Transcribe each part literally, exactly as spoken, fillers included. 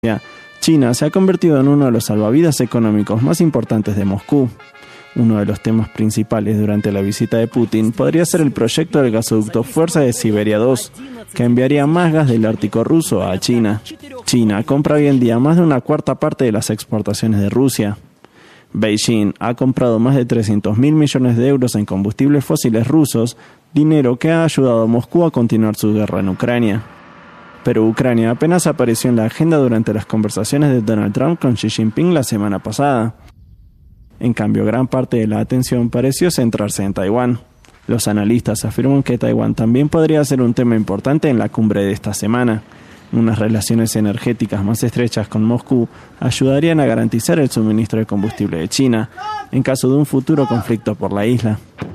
China se ha convertido en uno de los salvavidas económicos más importantes de Moscú. Uno de los temas principales durante la visita de Putin podría ser el proyecto del gasoducto Fuerza de Siberia dos, que enviaría más gas del Ártico ruso a China. China compra hoy en día más de una cuarta parte de las exportaciones de Rusia. Beijing ha comprado más de trescientos mil millones de euros en combustibles fósiles rusos, dinero que ha ayudado a Moscú a continuar su guerra en Ucrania. Pero Ucrania apenas apareció en la agenda durante las conversaciones de Donald Trump con Xi Jinping la semana pasada. En cambio, gran parte de la atención pareció centrarse en Taiwán. Los analistas afirman que Taiwán también podría ser un tema importante en la cumbre de esta semana. Unas relaciones energéticas más estrechas con Moscú ayudarían a garantizar el suministro de combustible de China, en caso de un futuro conflicto por la isla.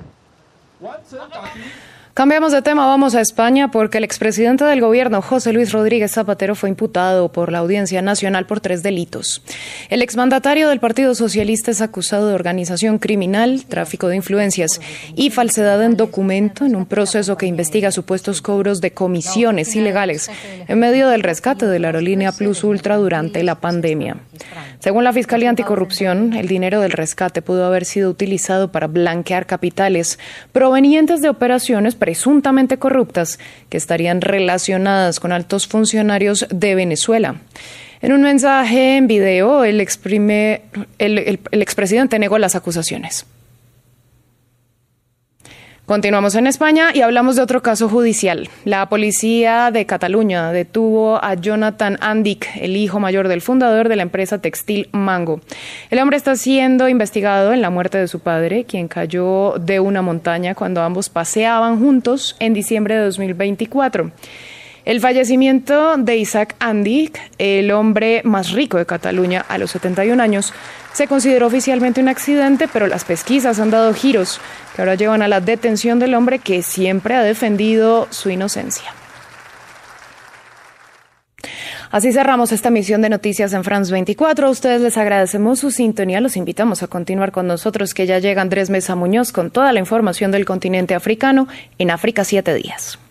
Cambiamos de tema, vamos a España porque el expresidente del gobierno, José Luis Rodríguez Zapatero, fue imputado por la Audiencia Nacional por tres delitos. El exmandatario del Partido Socialista es acusado de organización criminal, tráfico de influencias y falsedad en documento en un proceso que investiga supuestos cobros de comisiones ilegales en medio del rescate de la aerolínea Plus Ultra durante la pandemia. Según la Fiscalía Anticorrupción, el dinero del rescate pudo haber sido utilizado para blanquear capitales provenientes de operaciones presuntamente corruptas que estarían relacionadas con altos funcionarios de Venezuela. En un mensaje en video, el, exprime, el, el, el expresidente negó las acusaciones. Continuamos en España y hablamos de otro caso judicial. La policía de Cataluña detuvo a Jonathan Andic, el hijo mayor del fundador de la empresa textil Mango. El hombre está siendo investigado en la muerte de su padre, quien cayó de una montaña cuando ambos paseaban juntos en diciembre de dos mil veinticuatro. El fallecimiento de Isaac Andic, el hombre más rico de Cataluña a los setenta y un años, se consideró oficialmente un accidente, pero las pesquisas han dado giros que ahora llevan a la detención del hombre que siempre ha defendido su inocencia. Así cerramos esta emisión de Noticias en France veinticuatro. A ustedes les agradecemos su sintonía. Los invitamos a continuar con nosotros, que ya llega Andrés Mesa Muñoz con toda la información del continente africano en África siete días.